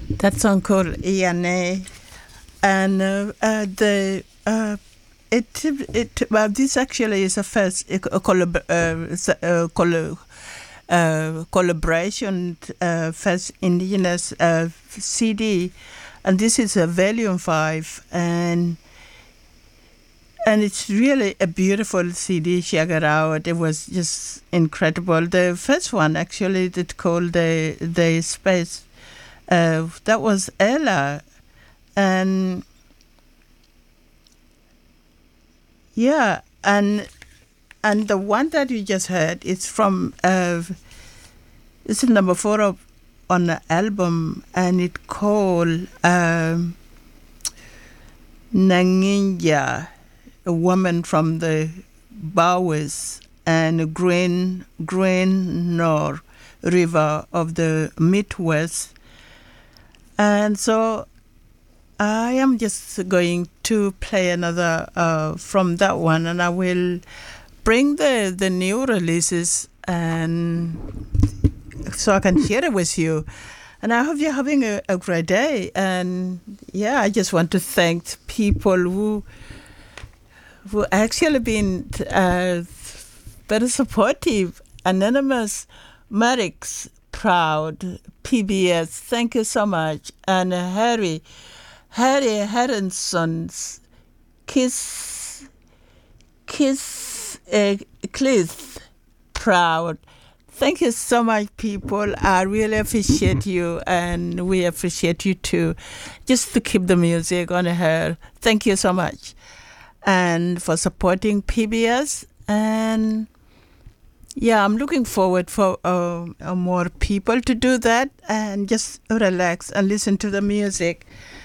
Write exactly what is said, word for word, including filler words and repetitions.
That song called Iane, and uh, uh, the uh, it it well, this actually is a first a collab, uh, s- uh, colla- uh, collaboration, uh, first indigenous uh, C D, and this is a volume five, and and it's really a beautiful C D. Check it out. It was just incredible. The first one actually that called the the space. Uh, that was Ella, and yeah, and and the one that you just heard is from uh, it's number four of, on the album, and it called um, Nanginja, a woman from the Bowers and Green Green Nor River of the Midwest, and so I am just going to play another uh, from that one, and I will bring the the new releases and so I can share it with you. And I hope you're having a, a great day. And yeah, I just want to thank people who who actually been uh, very supportive. Anonymous, Marix, Proud, P B S. Thank you so much, and uh, Harry. Harry Harrison's Kiss Kiss uh, Cliff Proud. Thank you so much, people. I really appreciate you, and we appreciate you too. Just to keep the music on the air. Thank you so much, and for supporting P B S. And yeah, I'm looking forward for uh, uh, more people to do that and just relax and listen to the music.